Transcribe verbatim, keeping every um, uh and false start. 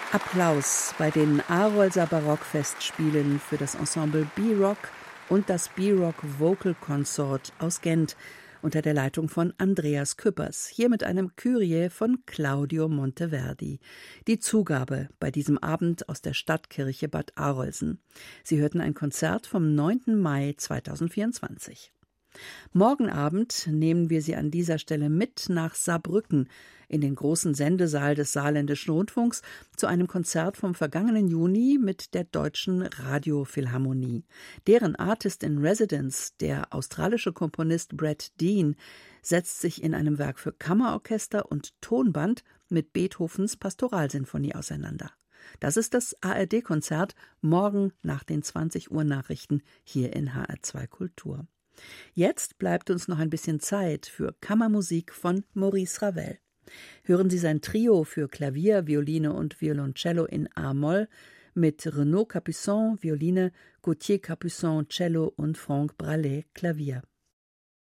Applaus bei den Arolser Barockfestspielen für das Ensemble B-Rock und das B-Rock Vocal Consort aus Gent unter der Leitung von Andreas Küppers, hier mit einem Kyrie von Claudio Monteverdi. Die Zugabe bei diesem Abend aus der Stadtkirche Bad Arolsen. Sie hörten ein Konzert vom neunten Mai zweitausendvierundzwanzig. Morgen Abend nehmen wir Sie an dieser Stelle mit nach Saarbrücken in den großen Sendesaal des Saarländischen Rundfunks zu einem Konzert vom vergangenen Juni mit der Deutschen Radiophilharmonie. Deren Artist in Residence, der australische Komponist Brad Dean, setzt sich in einem Werk für Kammerorchester und Tonband mit Beethovens Pastoralsinfonie auseinander. Das ist das A R D-Konzert morgen nach den zwanzig Uhr Nachrichten hier in H R zwei Kultur. Jetzt bleibt uns noch ein bisschen Zeit für Kammermusik von Maurice Ravel. Hören Sie sein Trio für Klavier, Violine und Violoncello in A-Moll mit Renaud Capuçon, Violine, Gauthier Capuçon, Cello und Franck Brallet, Klavier.